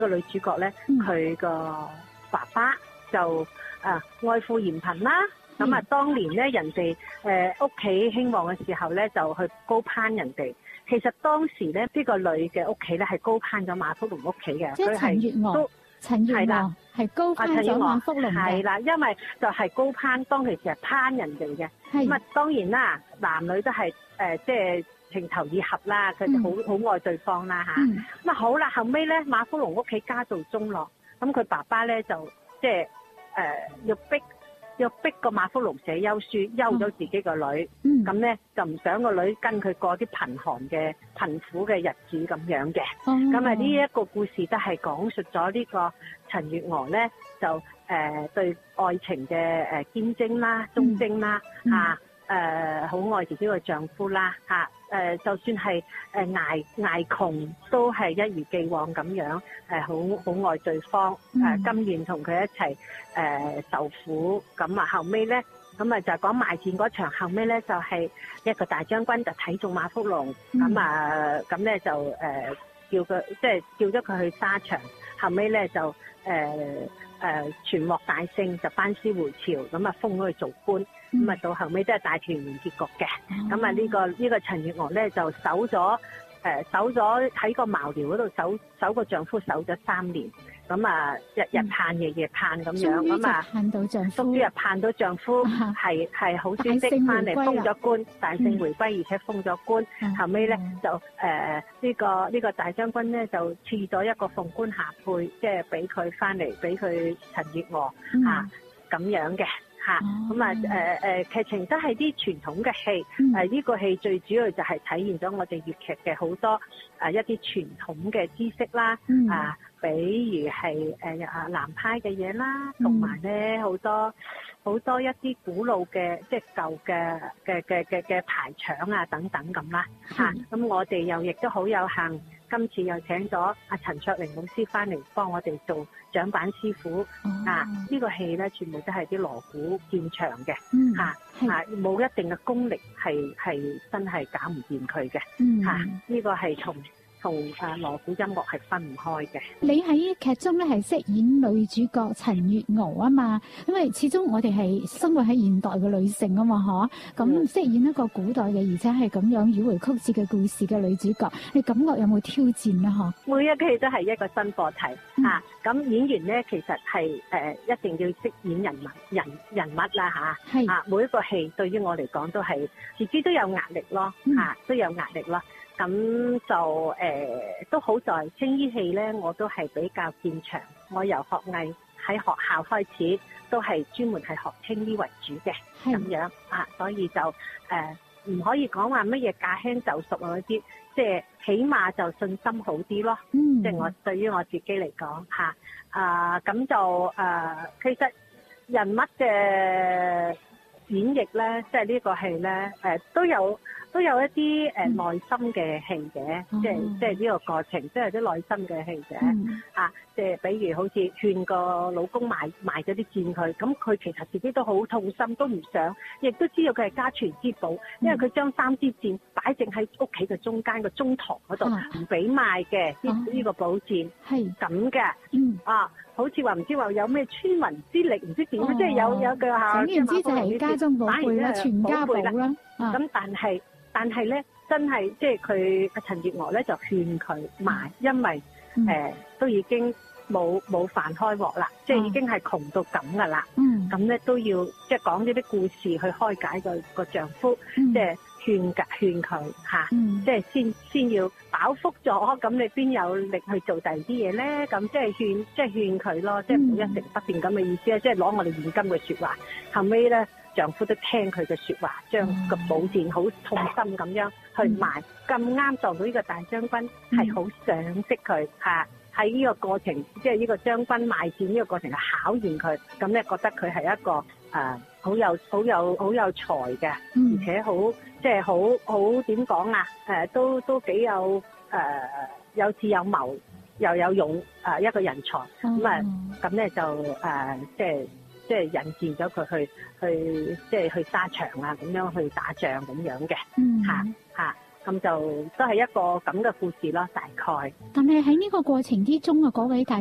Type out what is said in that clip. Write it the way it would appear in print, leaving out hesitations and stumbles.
個女主角咧，佢個爸爸就愛富嫌貧啦。咁當年咧人哋屋企興旺嘅時候咧，就去高攀人哋。其實當時咧呢個女嘅屋企咧係高攀咗馬福龍屋企嘅， 即係陳月娥係高攀咗馬福龍嘅。係啦， 因為就係高攀，當其時係攀人哋嘅。咁當然啦，男女都係即係情投意合啦，佢哋好愛對方啦嚇。咁好啦，後尾咧馬福龍屋企家道中落，咁佢爸爸咧就即係要逼個馬福龍寫休書，休咗自己個女，咁咧就唔想個女跟佢過啲貧苦嘅日子咁樣嘅。咁呢一個故事都係講述咗呢個陳月娥咧，就對愛情嘅堅貞啦、忠貞啦好愛自己個丈夫啦就算係捱窮都係一如既往咁樣好愛對方甘願同佢一齊受苦。咁後尾咧就講賣戰嗰場，後尾咧就係一個大將軍就睇中馬福龍，咁咧就叫佢即係叫咗佢去沙場，後尾咧就全獲大勝，就班師回朝，咁封咗佢做官。咁到後尾都係大團圓結局嘅。咁呢個陳月娥咧就守咗喺個茅寮嗰度守個丈夫守咗3年。咁日日盼夜夜盼咁樣。終於盼到丈夫係好消息翻嚟，封咗官，大勝回歸，而且封咗官。後尾咧就呢個大將軍咧就賜咗一個鳳冠霞帔，即係俾佢翻嚟，俾佢陳月娥咁樣嘅。劇情都係啲傳統嘅戲。呢個戲最主要就係體現咗我哋粵劇嘅好多一啲傳統嘅知識啦。比如係南派嘅嘢啦，同埋咧好多一啲古老嘅即係舊嘅排場啊等等咁啦。咁我哋又亦都好有幸，今次又請咗阿陳卓榮老師翻嚟幫我哋做掌板師傅。呢個戲咧全部都係啲鑼鼓見長嘅。冇一定嘅功力係真係搞唔掂佢嘅。呢個係同鑼鼓音樂係分唔開嘅。 你喺劇中咧係飾演女主角陳月娥啊嘛，因為始終我哋係生活喺現代嘅女性啊嘛，咁飾演一個古代嘅，而且係咁樣迂迴曲折嘅故事嘅女主角，你感覺有冇挑戰呢？ 每一個戲都係一個新課題。咁演員咧其實係一定要識演人物啦每一個戲對於我嚟講都係自己都有壓力咯。都有壓力咯。咁就都好在青衣戲咧，我都係比較見長。我由學藝喺學校開始，都係專門係學青衣為主嘅咁樣所以就唔可以講話乜嘢駕輕就熟嗰啲，即係起碼就信心好啲咯。即係我對於我自己嚟講咁就其實人物嘅演繹咧，即係呢個戲咧都有一啲內心嘅戲嘅。即係呢個過程，即係啲內心嘅戲嘅。即係比如好似勸個老公賣咗啲箭佢，咁佢其實自己都好痛心，都唔想，亦都知道佢係家傳之寶，因為佢將3支箭擺正喺屋企嘅中間個中堂嗰度，唔俾賣嘅呢個寶劍係咁嘅。好似話唔知話有咩穿雲之力，唔知點即係有句話， 總言之就係家中寶貝啦，全家寶啦。 咁但係咧，真係即係佢阿陳月娥咧就勸佢賣，因為都已經冇飯開鑊啦，即係已經係窮到咁噶啦。咁咧都要即係講呢啲故事去開解個丈夫，即係勸佢即係先要飽腹咗，咁你邊有力去做第二啲嘢咧？咁即係勸佢咯，即係唔好一成不變咁嘅意思啊！即係攞我哋現今嘅説話，後尾咧丈夫都聽佢嘅説話，將個寶劍好痛心咁樣去賣。咁啱撞到呢個大將軍係好賞識佢喺呢個過程，即係呢個將軍賣劍呢個過程係考驗佢，咁咧覺得佢係一個好有才嘅，而且好即係好點講都幾有有智有謀，又有勇一個人才。咁咧就即係引薦咗佢去即係去沙場咁樣去打仗咁樣嘅。 咁就都係一個咁嘅故事咯，大概。 但係喺呢個過程之中啊，嗰位大